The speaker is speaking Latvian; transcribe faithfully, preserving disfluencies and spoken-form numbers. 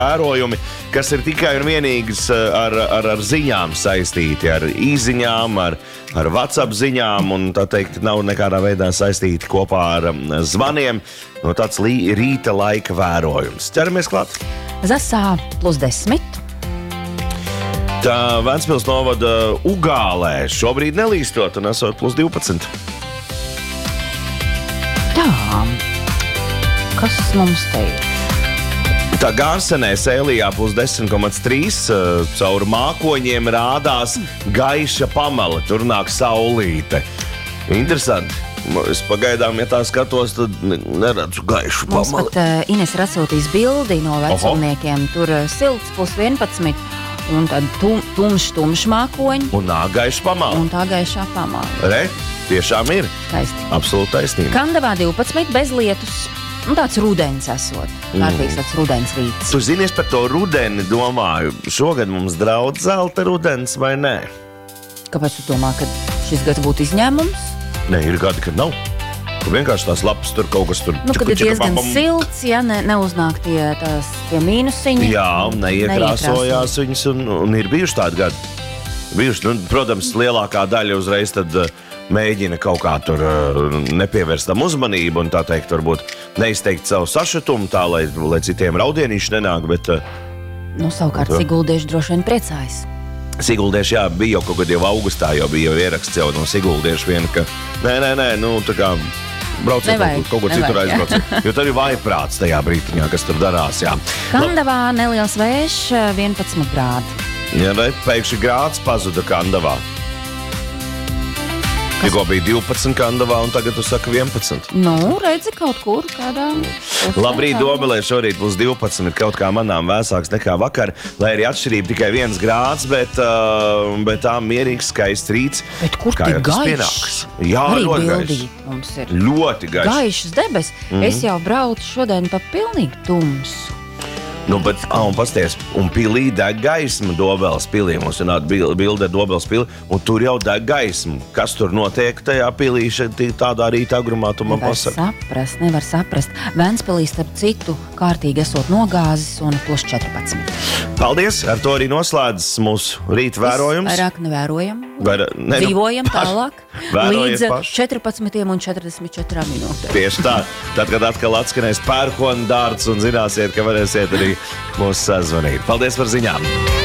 vērojumi, kas ir tikai un vienīgas ar, ar, ar ziņām saistīti, ar īziņām, ar, ar WhatsApp ziņām, un tā teikt, nav nekādā veidā saistīti kopā ar zvaniem. No tāds lī, rīta laika vērojums. Ķeramies klāt. Zasā plus desmit. Tā Ventspils novada Ugālē šobrīd nelīstot un esot plus divpadsmit. Tā, kas mums te ir? Tā Gārsenē Sēlijā plus desmit komats trīs, caur mākoņiem rādās gaiša pamala, tur nāk saulīte. Interesanti. Es pagaidām, ja tā skatos, tad neredzu gaišu pamali. Mums pat uh, Ines ir atsūtījis bildi no vecumniekiem, tur uh, silts plus vienpadsmit, un tad tum, tumšs, tumšs mākoņi. Un nāk gaiša pamala. Un tā gaišā pamala. Re, tiešām ir. Skaisti. Absolūti taisnība. Kandavā divpadsmit bez lietus. Un tāds rudens esot. Kārtīgs tāds rudens rīts. Tu zini, es par to rudeni domāju. Šogad mums draudz zelta rudens vai nē? Kāpēc tu domā, ka šis gads būtu izņēmums? Nē, ir gadi, kad nav. Kur vienkārši tās lapas tur kaut kas tur... Nu, kad ir diezgan silts, ja ne, neuznāk tie, tās, tie mīnusiņi. Jā, un neiekrāsojās viņas, un, un ir bijuši tādi gadi. Bijuši, nu, protams, lielākā daļa uzreiz tad uh, mēģina kaut kā tur uh, nepievērst tam uzmanību un tā teikt, varbūt neizteikt savu sašutumu tā, lai, lai citiem raudienīši nenāk, bet... Uh, nu, savukārt Siguldieši droši vien priecājas. Siguldieši, jā, bija jau kaut kad jau augustā, jau bija jau ieraksts jau no Siguldieši vien, ka nē, nē, nē, nu, tā kā brauciet nevajag, kaut kur citur aizbrauciet. Jo tad ir vājprāts tajā brītiņā, kas tur darās, jā. Kandavā neliels vējš, vienpadsmit grādi. Ja, ne, pēkšņi grāds pazuda Kandavā. Tikko bija divpadsmit Kandavā, un tagad tu saka vienpadsmit. Nu, redzi kaut kur kādā... Labrīt, Dobelē, šorīt plus divpadsmit, kaut kā manām vēsāks nekā vakar, lai arī atšķirība tikai viens grāds, bet, uh, bet tā mierīgs, skaists rīts. Bet kur tik gaišs? Jā, arī ļoti bildīt gaišs. Mums ir. Ļoti gaišs. Gaišs debes. Mm-hmm. Es jau braucu šodien pa pilnīgi tumsu. Nu, bet, ah, un pasties, un pilī deg gaisma Dobeles pilī. Mums ir bilde Dobeles pilī, un tur jau deg gaisma. Kas tur notiek tajā pilī tādā rīta agrumā, tu man pasaki? Nevar saprast, nevar saprast. Ventspilī starp citu kārtīgi esot nogāzes un plus četrpadsmit. Paldies, ar to arī noslēdzas mūsu rīta vērojums. Vairāk nevērojam, Vair, ne, dzīvojam nu, tālāk līdz četrpadsmit un četrdesmit četrām minūtēm. Tieši tā, tad, kad atkal atskanēs pērkona dārts un zināsiet, ka varēsiet arī mūs sazvanīt. Paldies par ziņām!